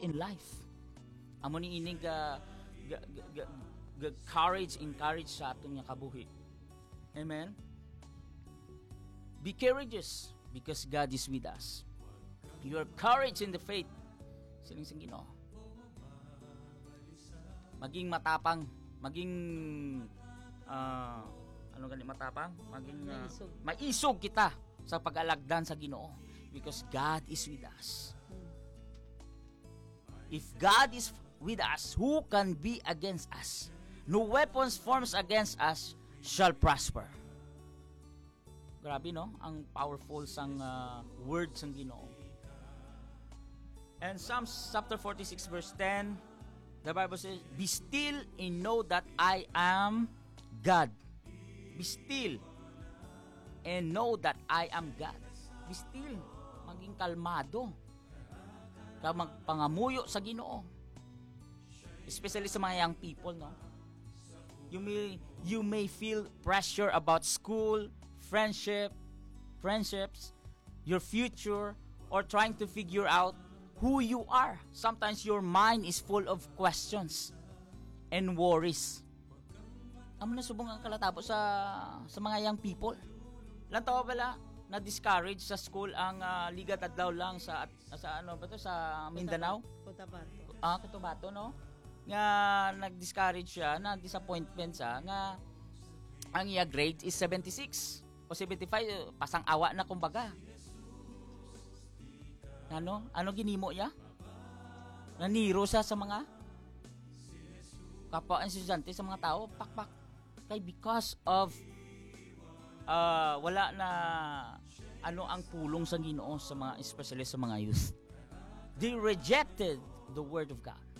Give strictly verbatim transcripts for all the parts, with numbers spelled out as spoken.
in life. Amo ni ining ga, ga, ga, ga, ga courage, encourage sa atong nga kabuhi. Amen. Be courageous because God is with us. Your courage in the faith. Siling sing Ginoo. Maging matapang, maging uh, ano gani matapang, maging uh, maisog. maisog kita sa pag-alagdan sa Ginoo because God is with us. If God is with us, who can be against us? No weapons formed against us shall prosper. Grabe no, ang powerful sang uh, words ng Ginoo. And Psalms chapter forty-six verse ten, the Bible says, "Be still and know that I am God." Be still and know that I am God. Be still, maging kalmado. Ka magpangamuyo sa Ginoo. Especially sa mga young people, no? You may you may feel pressure about school, friendship, friendships, your future, or trying to figure out who you are. Sometimes your mind is full of questions and worries. Amo na subong ang kalatabo sa sa mga young people. Lantaw bala na discourage sa school ang uh, ligat adlaw lang sa sa ano ba to sa Mindanao, Cotabato. Ah, Cotabato no. Nga nag-discourage siya, na disappointment siya nga ang iya grade is seventy-six o seventy-five, pasang awa na kumbaga. Ano? Ano ginimo niya? Naniro siya sa mga kapwa estudyante, sa mga tao, pakpak. Kay because of uh, wala na ano ang pulong sa Ginoo sa mga, especially sa mga youth. They rejected the word of God.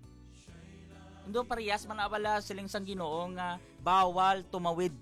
Ando parehas man abala siling sang Ginoo nga bawal tumawid.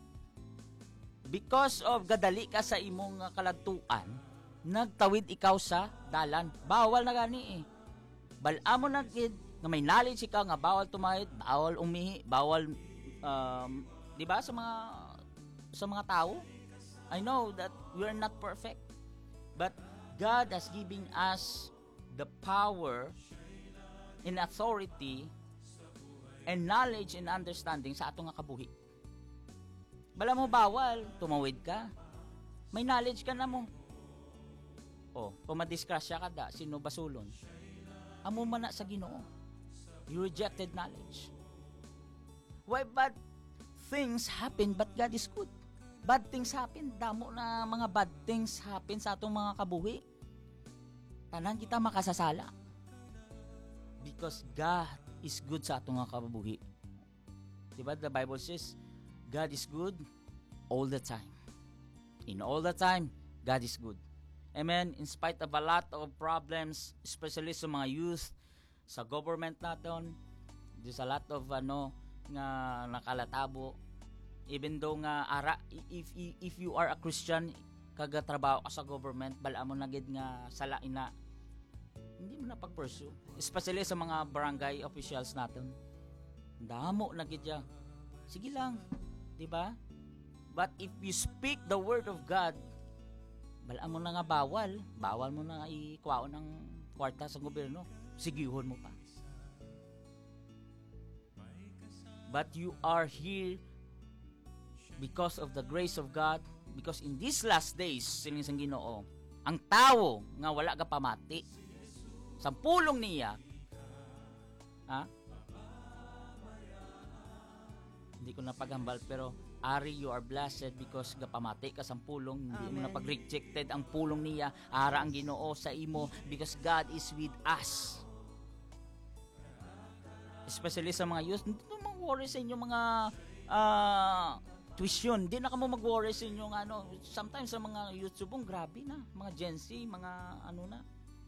Because of gadali ka sa imong kaladtuan, nagtawid ikaw sa dalan. Bawal na gani eh. Balamo na gid nga may knowledge ikaw nga bawal tumawid, bawal umihi, bawal um, di ba sa mga sa mga tao? I know that we are not perfect. But God has given us the power and authority and knowledge and understanding sa atong nga kabuhi. Bala mo bawal, tumawid ka. May knowledge ka na mo. O, kung madiskrasya ka da, sino basulon? Amo man na sa Ginoo. You rejected knowledge. Why bad things happen but God is good? Bad things happen. Damo na mga bad things happen sa atong mga kabuhi. Tanan kita makasasala. Because God is good sa atong mga kabuhi. Diba the Bible says, God is good all the time. In all the time, God is good. Amen. In spite of a lot of problems, especially sa mga youth, sa government natin, there's a lot of ano nga nakalatabo. Even though nga ara if if you are a Christian, kagatrabaho ka sa government, bala mo na gid nga sala ina, hindi mo na pag-pursue. Especially sa mga barangay officials natin. Damo na gid ya. Sige lang, di ba? But if you speak the word of God, bala mo na nga bawal, bawal mo na ikuha ng kwarta sa gobyerno. Sigihon mo pa. But you are here because of the grace of God, because in these last days, siling sang Ginoo, ang tao nga wala ka pamati, sa pulong niya, ha? Hindi ko na paghambal, pero Ari, you are blessed because gapamati ka sa pulong, hindi mo na pag-rejected ang pulong niya. Ara ang Ginoo sa imo because God is with us. Especially sa mga youth, hindi na mag-worry sa inyo mga uh, tuition. Hindi na ka mo mag-worry sa inyo ano. Sometimes sa mga youth subong, grabe na. Mga Gen Z, mga ano na.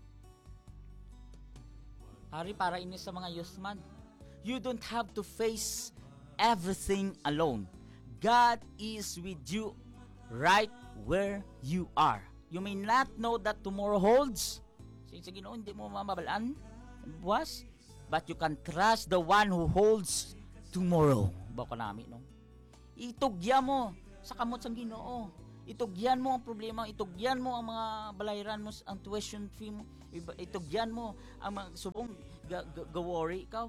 Ari, para ini sa mga youth man. You don't have to face everything alone. God is with you right where you are. You may not know that tomorrow holds. Sige, sige, no, hindi mo mamabalaan. Buwas. But you can trust the one who holds tomorrow. Bako namin, no? Itugya mo sa kamot sang Ginoo. Itugyan mo ang problema, itugyan mo ang mga balayran mo, ang tuition fee mo, iba- itugyan mo ang mga subong ga, ga, ga-worry ikaw.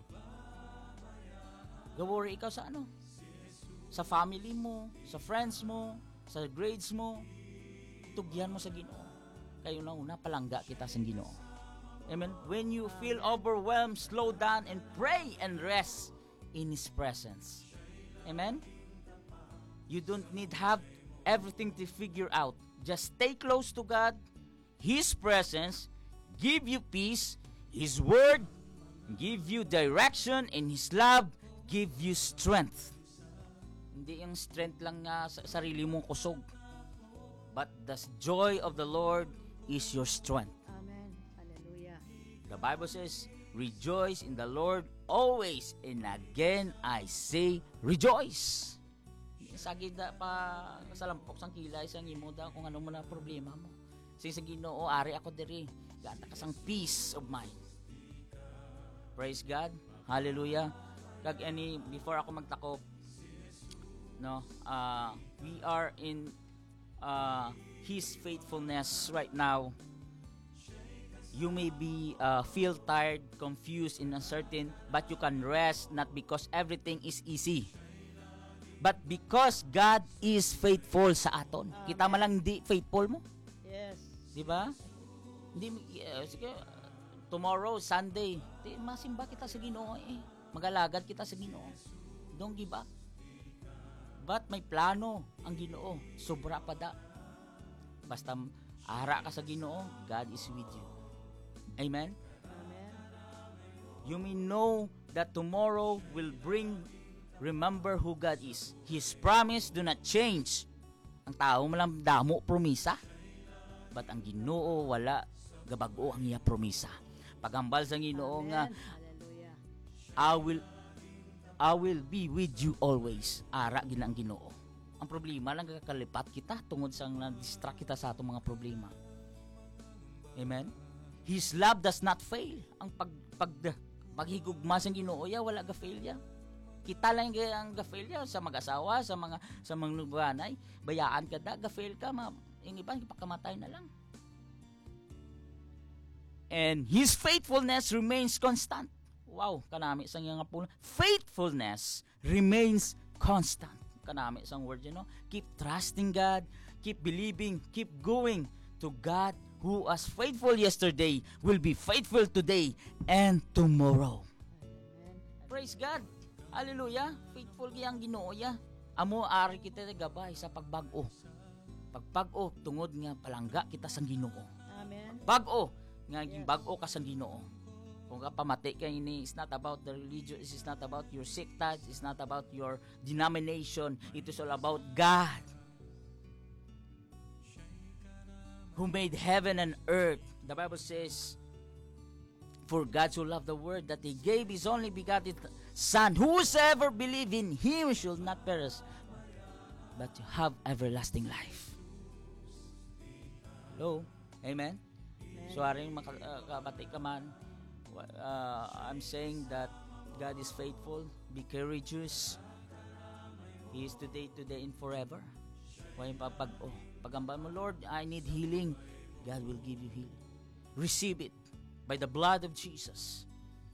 Ga-worry ikaw sa ano? Sa family mo, sa friends mo, sa grades mo. Itugyan mo sa Ginoo. Kayo na una, palangga kita sa Ginoo. Amen. When you feel overwhelmed, slow down and pray and rest in His presence. Amen. You don't need have everything to figure out. Just stay close to God. His presence give you peace. His word give you direction, and His love give you strength. Hindi yung strength lang nga sa sarili mong kusog, but the joy of the Lord is your strength. Amen. Hallelujah. The Bible says, rejoice in the Lord always, and again I say rejoice. Sagid da pa sa lampok sang kilay sang imo da kung ano mo na problema mo. Sige sa Ginoo, ari ako diri. Gata ka sang peace of mind. Praise God. Hallelujah. Kag any before ako magtakop, no, uh, we are in uh, His faithfulness right now. You may be uh, feel tired, confused, and uncertain, but you can rest not because everything is easy, but because God is faithful sa aton. Amen. Kita man lang di faithful mo, Yes. di ba? Hindi uh, sige, tomorrow Sunday, di masimba kita sa Ginoo eh. Magalagad kita sa Ginoo. Don't give up. But may plano ang Ginoo. Sobra pa da. Basta ara ka sa Ginoo, God is with you. Amen. Amen. You may know that tomorrow will bring. Remember who God is. His promise do not change. Ang tao malang damo promisa. But ang Ginoo wala gabag-o ang iya promisa. Pagambal sa Ginoo nga, Amen. Hallelujah. I will I will be with you always. Ara gina ang Ginoo. Ang problema lang kakalipat kita tungod sa na-distract kita sa atong mga problema. Amen. His love does not fail. Ang pag pag paghigugma sa Ginoo ya wala ga fail ya. Kita lang ang ga-fail ya sa mag-asawa, sa mga sa mga nubanay, bayaan ka da, ga-fail ka, ma, yung iba ipakamatay na lang. And His faithfulness remains constant. Wow, kanami sang nga po. Faithfulness remains constant. Kanami sang word you know. Keep trusting God, keep believing, keep going to God who was faithful yesterday will be faithful today and tomorrow. Amen. Praise God. Hallelujah. Faithful giyang Ginoo ya. Amo ari kita gabay sa pagbag-o. Pagpag-o tungod nga palangga kita sang Ginoo. Amen. Bag-o nga ging bag-o ka sang Ginoo. Kung ka pamati ka ini, it's not about the religion, it's not about your sekta, it's not about your denomination. It is all about God who made heaven and earth. The Bible says, for God so loved the world that He gave His only begotten Son. Whosoever believe in Him shall not perish, but to have everlasting life. Hello? Amen? Amen. So, aring makabati ka man, uh, I'm saying that God is faithful. Be courageous. He is today, today, and forever. Huwag yung pag, oh, pagamba mo, Lord, I need healing. God will give you healing. Receive it by the blood of Jesus.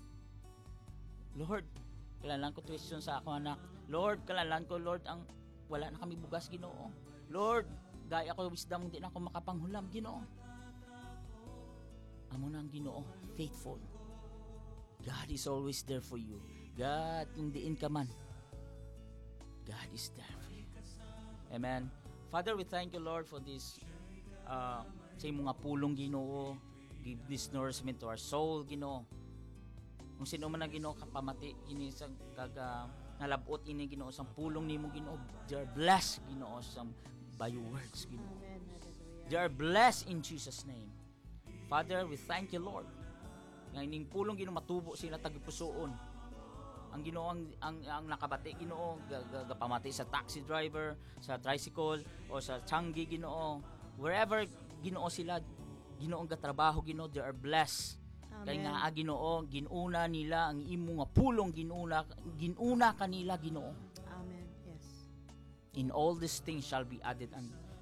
Lord, kailangan ko tuition sa ako anak. Lord, kailangan ko, Lord, ang wala na kami bugas, Ginoo. Lord, gaya ko wisdom, hindi na ako makapanghulam, Ginoo. Amo na ang Ginoo, faithful. God is always there for you. God, kung diin ka man, God is there for you. Amen. Father, we thank you, Lord, for this uh, sa imong nga pulong, Ginoo. Give this nourishment to our soul, Ginoo. Kung sino man ang Ginoo kapamati ini sa kaga nalabot ini Ginoo sang pulong nimo, Ginoo. They are blessed, Ginoo, sa by your words, Ginoo. Amen. Hallelujah. They are blessed in Jesus' name. Father, we thank you, Lord. Nga ining pulong, Ginoo, matubo sila tagipusoon. Ang Ginoo ang, ang, ang nakabati, Ginoo, gapamati sa taxi driver, sa tricycle, o sa tiyanggi, Ginoo. Wherever, Ginoo, sila, Ginoo, ang gatrabaho, Ginoo, they are blessed. Kaya nga, ah, Ginoo, ginuna nila ang imo nga pulong, ginuna, ginuna kanila, Ginoo. Amen. Yes. In all these things shall be added unto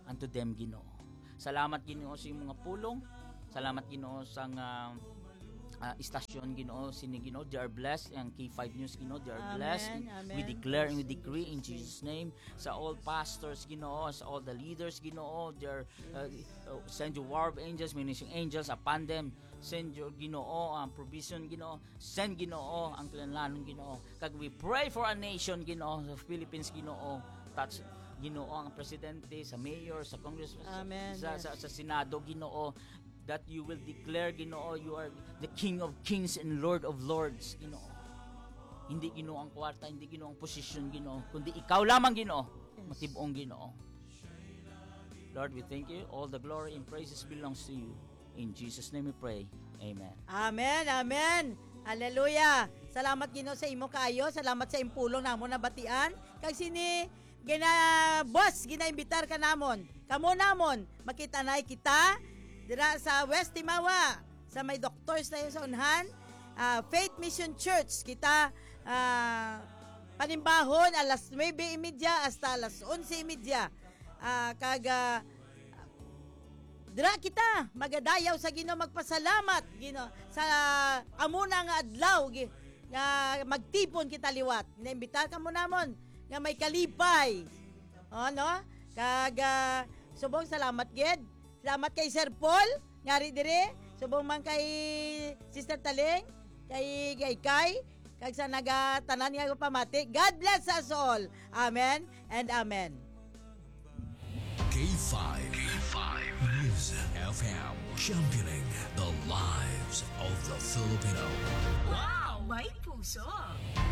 unto them, Ginoo. Salamat, Ginoo, sa iyong mga pulong. Salamat, Ginoo, sa nga uh, istasyon, Ginoo, sini Ginoo, they are blessed. Ang K five News, Ginoo, they are Amen, blessed. amen. We declare and we Yes, in decree in Jesus' Jesus' name. Sa all pastors, Ginoo, sa all the leaders, Ginoo, their uh, uh, send your war of angels, ministering angels upon them. Send your, Ginoo, ang provision, Ginoo. Send, Ginoo, ang kinalanon, Ginoo. Kag we pray for a nation, Ginoo, sa Philippines, Ginoo. Touch, Ginoo, ang presidente, sa mayor, sa congress, Amen, sa, yes. sa, sa senado, Ginoo, that you will declare, Ginoo, you are the King of Kings and Lord of Lords, Ginoo. Hindi, Ginoo, ang kwarta, hindi, Ginoo, ang posisyon, Ginoo, kundi ikaw lamang, Ginoo, matibong, Ginoo. Lord, we thank you. All the glory and praises belongs to you. In Jesus' name we pray. Amen. Amen, amen. Hallelujah. Salamat Ginoo sa imo kaayo, salamat sa impulong namon na batian. Kag sini gina boss ginaimbitar ka namon. Kamo namon makita nay kita dira sa West Timawa sa may doctors tayo sa unhan. Ah, Faith Mission Church kita ah, panimbahon alas nuwebe y media hasta alas onse y media. Ah, kag ah, dira kita magadayaw sa Ginoo magpasalamat Ginoo sa amuna nga adlaw gi, nga magtipon kita liwat. Inaimbitar ka mo namon nga may kalipay. O no? Kag ah, subong salamat gid. Salamat kay Sir Paul ngari dire. Subong man kay Sister Taling, kay kay Kay, kag sa nagatanan nga pamati. God bless us all. Amen and amen. K five. K five. News F M. Championing the lives of the Filipino. Wow! May puso!